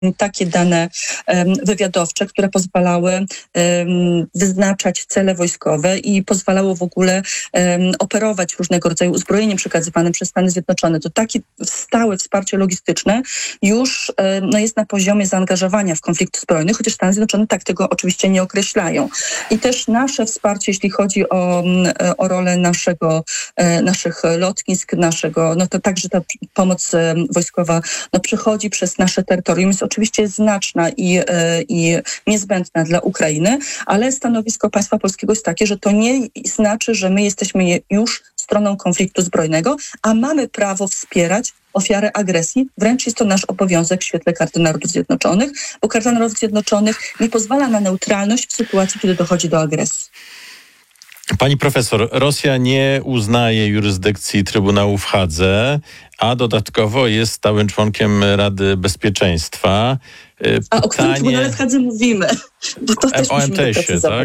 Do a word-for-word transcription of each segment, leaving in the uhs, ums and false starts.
takie dane um, wywiadowcze, które pozwalały um, wyznaczać cele wojskowe i pozwalało w ogóle um, operować różnego rodzaju uzbrojeniem przekazywanym przez Stany Zjednoczone. To takie stałe wsparcie logistyczne już um, no jest na poziomie zaangażowania w konflikt zbrojny, chociaż Stany Zjednoczone tak tego oczywiście nie określają. I też nasze wsparcie, jeśli chodzi o, o rolę naszego, naszych lotnisk, naszego, no to także ta pomoc wojskowa no, przechodzi przez nasze terytorium, jest oczywiście znaczna i, i niezbędna dla Ukrainy, ale stanowisko państwa polskiego jest takie, że to nie znaczy, że my jesteśmy już stroną konfliktu zbrojnego, a mamy prawo wspierać ofiary agresji. Wręcz jest to nasz obowiązek w świetle Karty Narodów Zjednoczonych, bo Karta Narodów Zjednoczonych nie pozwala na neutralność w sytuacji, kiedy dochodzi do agresji. Pani profesor, Rosja nie uznaje jurysdykcji Trybunału w Hadze, a dodatkowo jest stałym członkiem Rady Bezpieczeństwa. Pytanie... A o którym Trybunale w Hadze mówimy? Bo to też o em te esie, tak?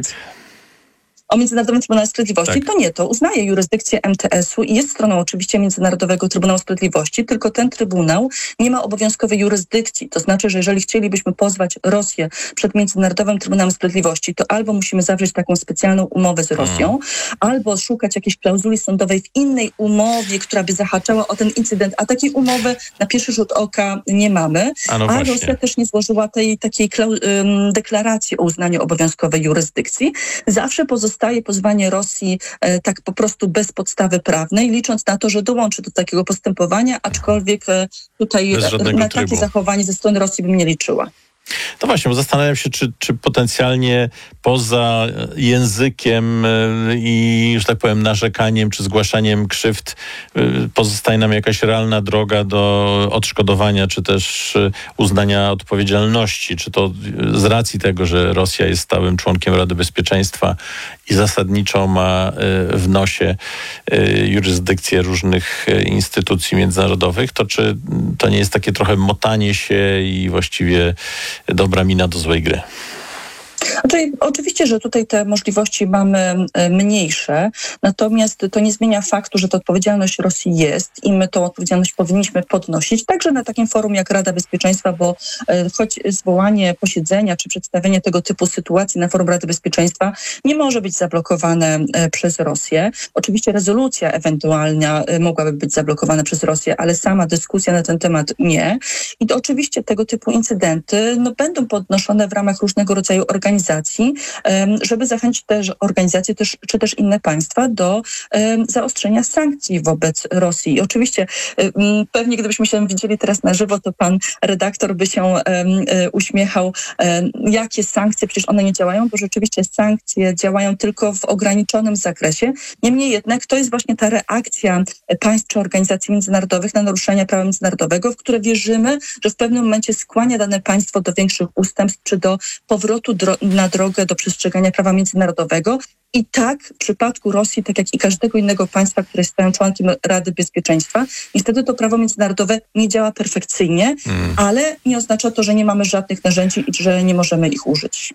O Międzynarodowym Trybunale Sprawiedliwości, tak. to nie, to uznaje jurysdykcję em te esu i jest stroną oczywiście Międzynarodowego Trybunału Sprawiedliwości, tylko ten Trybunał nie ma obowiązkowej jurysdykcji. To znaczy, że jeżeli chcielibyśmy pozwać Rosję przed Międzynarodowym Trybunałem Sprawiedliwości, to albo musimy zawrzeć taką specjalną umowę z Rosją, hmm. albo szukać jakiejś klauzuli sądowej w innej umowie, która by zahaczała o ten incydent, a takiej umowy na pierwszy rzut oka nie mamy. A, no a Rosja też nie złożyła tej takiej klau- deklaracji o uznaniu obowiązkowej jurysdykcji. Zawsze pozostaje Staje pozwanie Rosji e, tak po prostu bez podstawy prawnej, licząc na to, że dołączy do takiego postępowania, aczkolwiek e, tutaj e, na takie trybu. zachowanie ze strony Rosji bym nie liczyła. No właśnie, bo zastanawiam się, czy, czy potencjalnie poza językiem i, że tak powiem, narzekaniem czy zgłaszaniem krzywd pozostaje nam jakaś realna droga do odszkodowania, czy też uznania odpowiedzialności. Czy to z racji tego, że Rosja jest stałym członkiem Rady Bezpieczeństwa i zasadniczo ma w nosie jurysdykcję różnych instytucji międzynarodowych, to czy to nie jest takie trochę motanie się i właściwie dobra mina do złej gry? Znaczy, oczywiście, że tutaj te możliwości mamy mniejsze, natomiast to nie zmienia faktu, że ta odpowiedzialność Rosji jest i my tą odpowiedzialność powinniśmy podnosić, także na takim forum jak Rada Bezpieczeństwa, bo choć zwołanie posiedzenia czy przedstawienie tego typu sytuacji na forum Rady Bezpieczeństwa nie może być zablokowane przez Rosję. Oczywiście rezolucja ewentualna mogłaby być zablokowana przez Rosję, ale sama dyskusja na ten temat nie. I to oczywiście tego typu incydenty no, będą podnoszone w ramach różnego rodzaju organizacji, żeby zachęcić też organizacje też, czy też inne państwa do um, zaostrzenia sankcji wobec Rosji. I oczywiście um, pewnie gdybyśmy się widzieli teraz na żywo, to pan redaktor by się um, uśmiechał, um, jakie sankcje, przecież one nie działają, bo rzeczywiście sankcje działają tylko w ograniczonym zakresie. Niemniej jednak to jest właśnie ta reakcja państw czy organizacji międzynarodowych na naruszenia prawa międzynarodowego, w które wierzymy, że w pewnym momencie skłania dane państwo do większych ustępstw czy do powrotu dro- na drogę do przestrzegania prawa międzynarodowego. I tak w przypadku Rosji, tak jak i każdego innego państwa, które jest stałym członkiem Rady Bezpieczeństwa, niestety to prawo międzynarodowe nie działa perfekcyjnie, mm. ale nie oznacza to, że nie mamy żadnych narzędzi i że nie możemy ich użyć.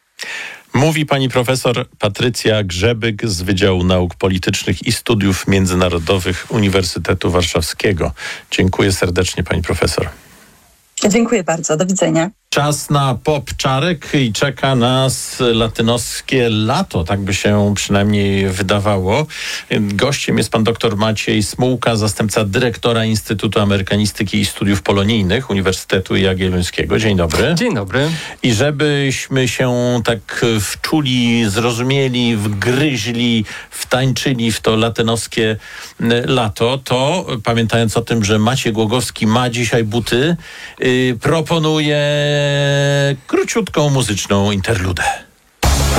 Mówi pani profesor Patrycja Grzebyk z Wydziału Nauk Politycznych i Studiów Międzynarodowych Uniwersytetu Warszawskiego. Dziękuję serdecznie, pani profesor. Dziękuję bardzo. Do widzenia. Czas na pop czarek i czeka nas latynoskie lato, tak by się przynajmniej wydawało. Gościem jest pan dr Maciej Smułka, zastępca dyrektora Instytutu Amerykanistyki i Studiów Polonijnych Uniwersytetu Jagiellońskiego. Dzień dobry. Dzień dobry. I żebyśmy się tak wczuli, zrozumieli, wgryźli, wtańczyli w to latynoskie lato, to pamiętając o tym, że Maciej Głogowski ma dzisiaj buty, yy, proponuje króciutką muzyczną interludę.